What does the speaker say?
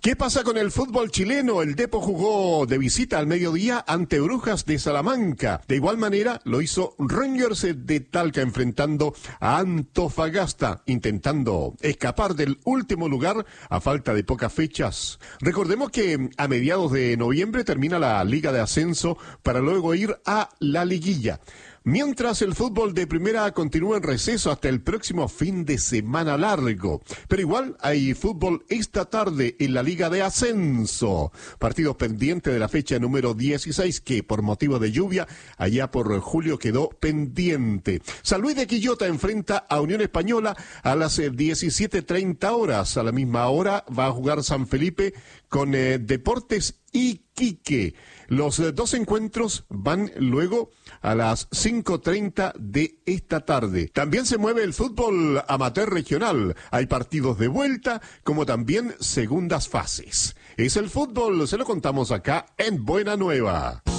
¿Qué pasa con el fútbol chileno? El Depo jugó de visita al mediodía ante Brujas de Salamanca. De igual manera lo hizo Rangers de Talca enfrentando a Antofagasta, intentando escapar del último lugar a falta de pocas fechas. Recordemos que a mediados de noviembre termina la Liga de Ascenso para luego ir a la liguilla. Mientras el fútbol de primera continúa en receso hasta el próximo fin de semana largo. Pero igual hay fútbol esta tarde en la Liga de Ascenso. Partidos pendientes de la fecha número 16 que por motivo de lluvia allá por julio quedó pendiente. San Luis de Quillota enfrenta a Unión Española a las 17:30 horas. A la misma hora va a jugar San Felipe con Deportes Iquique. Los dos encuentros van luego a las 5:30 de esta tarde. También se mueve el fútbol amateur regional. Hay partidos de vuelta, como también segundas fases. Es el fútbol, se lo contamos acá en Buena Nueva.